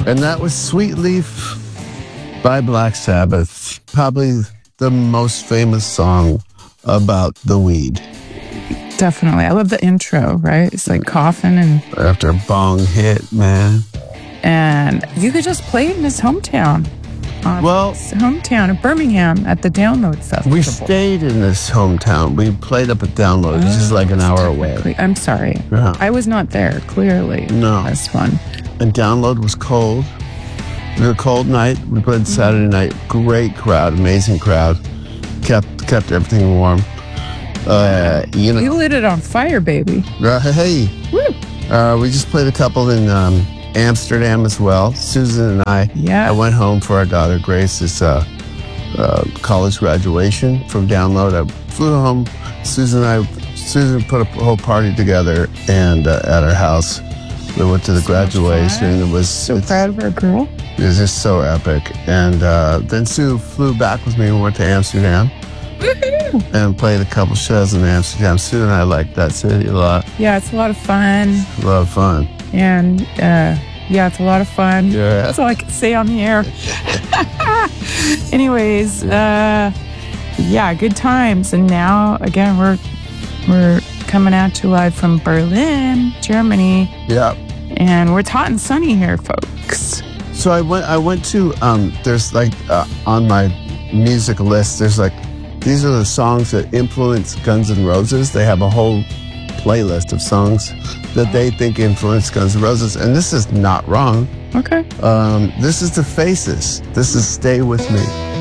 And that was Sweet Leaf by Black Sabbath. Probably the most famous song about the weed. Definitely. I love the intro, right? It's like coughing and After a bong hit, man. And you could just play it in his hometown. His hometown of Birmingham at the Download Festival. We stayed in this hometown. We played up at Download. It's just like an hour away. I'm sorry. Yeah. I was not there, clearly. No. This one. And Download was cold. It was a cold night. We played Saturday night. Great crowd, amazing crowd. Kept everything warm. You lit it on fire, baby. Hey. Woo. We just played a couple in Amsterdam as well. Susan and I. Yeah. I went home for our daughter Grace's college graduation from Download. I flew home. Susan put a whole party together and at her house. We went to the graduation. It was so proud of our girl. It was just so epic. And then Sue flew back with me and went to Amsterdam. Woohoo! And played a couple shows in Amsterdam. Sue and I liked that city a lot. Yeah, it's a lot of fun. A lot of fun. And yeah, it's a lot of fun. Yeah. That's all I can say on the air. Anyways, yeah, good times. And now again, we're coming at you live from Berlin, Germany. Yeah. And it's hot and sunny here, folks. So I went to there's like on my music list, there's like these are the songs that influenced Guns N' Roses. They have a whole playlist of songs that they think influenced Guns N' Roses, and this is not wrong. Okay. This is The Faces. This is Stay With Me.